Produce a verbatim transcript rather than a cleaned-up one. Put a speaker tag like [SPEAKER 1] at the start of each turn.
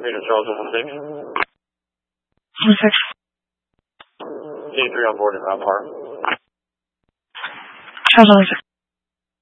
[SPEAKER 1] Peter Charles one six.
[SPEAKER 2] one six.
[SPEAKER 1] D three on board at Mount Park.
[SPEAKER 2] Charles one six.